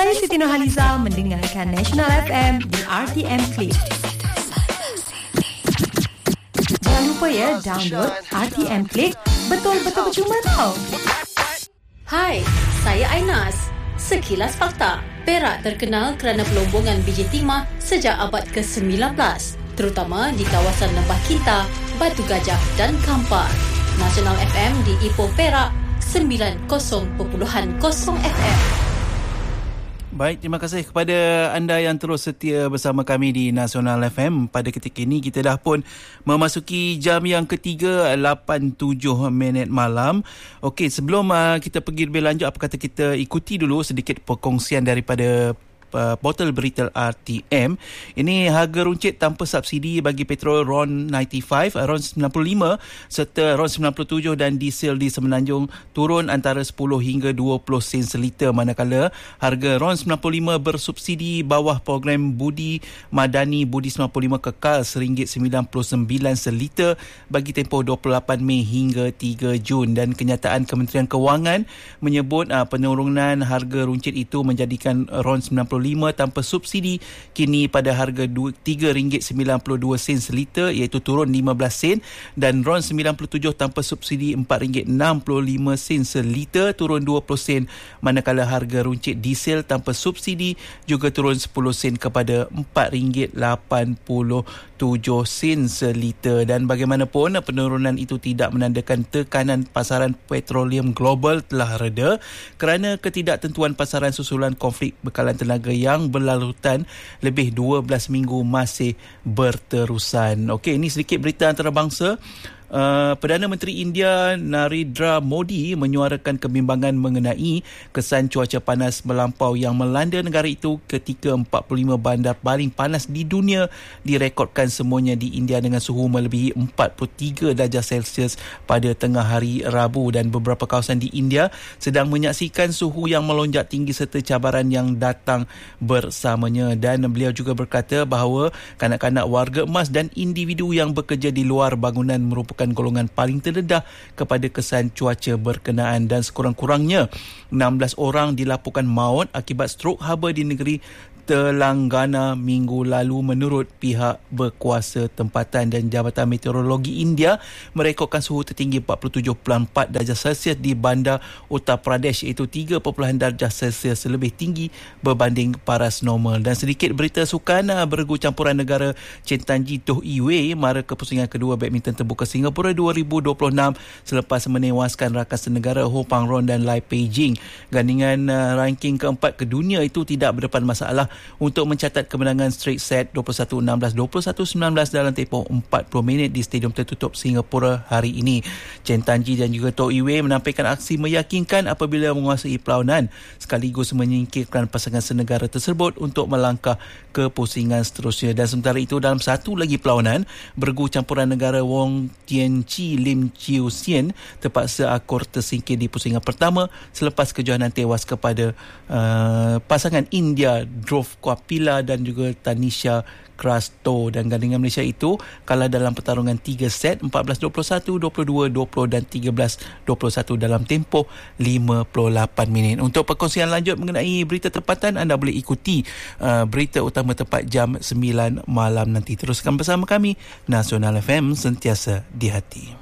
Saya Siti Nurhaliza mendengarkan National FM di RTM Click. Jangan lupa ya, download RTM Click. Betul-betul percuma tau. Hai, saya Ainas. Sekilas fakta. Perak terkenal kerana pelombongan biji timah sejak abad ke-19, terutama di kawasan Lembah Kinta, Batu Gajah dan Kampar. National FM di Ipoh Perak 90.0 FM. Baik, terima kasih kepada anda yang terus setia bersama kami di Nasional FM. Pada ketika ini kita dah pun memasuki jam yang ketiga, 8.07 malam. Okey, sebelum kita pergi lebih lanjut, apa kata kita ikuti dulu sedikit perkongsian daripada portal berita RTM. Ini harga runcit tanpa subsidi bagi petrol RON 95, RON 95 serta RON 97 dan diesel di Semenanjung turun antara 10 hingga 20 sen seliter, manakala harga RON 95 bersubsidi bawah program Budi Madani Budi 95 kekal RM1.99 seliter bagi tempoh 28 Mei hingga 3 Jun. Dan kenyataan Kementerian Kewangan menyebut penurunan harga runcit itu menjadikan RON 95 tanpa subsidi kini pada harga RM3.92 seliter, iaitu turun 15 sen, dan RON 97 tanpa subsidi RM4.65 seliter, turun 20 sen, manakala harga runcit diesel tanpa subsidi juga turun 10 sen kepada RM4.87 seliter. Dan bagaimanapun penurunan itu tidak menandakan tekanan pasaran petroleum global telah reda kerana ketidaktentuan pasaran susulan konflik bekalan tenaga yang berlarutan lebih 12 minggu masih berterusan. Okey, ini sedikit berita antarabangsa. Perdana Menteri India Narendra Modi menyuarakan kebimbangan mengenai kesan cuaca panas melampau yang melanda negara itu ketika 45 bandar paling panas di dunia direkodkan semuanya di India dengan suhu melebihi 43 darjah Celsius pada tengah hari Rabu, dan beberapa kawasan di India sedang menyaksikan suhu yang melonjak tinggi serta cabaran yang datang bersamanya. Dan beliau juga berkata bahawa kanak-kanak warga emas dan individu yang bekerja di luar bangunan merupakan golongan paling terdedah kepada kesan cuaca berkenaan, dan sekurang-kurangnya 16 orang dilaporkan maut akibat strok haba di negeri Telangana minggu lalu menurut pihak berkuasa tempatan. Dan Jabatan Meteorologi India merekodkan suhu tertinggi 47.4 darjah Celsius di bandar Uttar Pradesh, iaitu 3 darjah Celsius lebih tinggi berbanding paras normal. Dan sedikit berita sukan, bergu campuran negara Chen Tangyi Toh Iwei mara ke pusingan kedua badminton terbuka Singapura 2026 selepas menewaskan rakan senegara Ho Pang Ron dan Lai Peijing. Gandingan ranking keempat ke dunia itu tidak berdepan masalah untuk mencatat kemenangan straight set 21-16, 21-19 dalam tempoh 40 minit di stadium tertutup Singapura hari ini. Chen Tangyi dan juga Toh Iwei menampilkan aksi meyakinkan apabila menguasai perlawanan sekaligus menyingkirkan pasangan senegara tersebut untuk melangkah ke pusingan seterusnya. Dan sementara itu, dalam satu lagi perlawanan, bergu campuran negara Wong Tianqi Lim Chiu Sien terpaksa akur tersingkir di pusingan pertama selepas kejohanan tewas kepada pasangan India Kapila dan juga Tanisha Krasto. Dan gandingan Malaysia itu kalah dalam pertarungan 3 set 14-21, 22-20 dan 13-21 dalam tempoh 58 minit. Untuk perkongsian lanjut mengenai berita tempatan, anda boleh ikuti berita utama tepat jam 9 malam nanti. Teruskan bersama kami, Nasional FM, sentiasa di hati.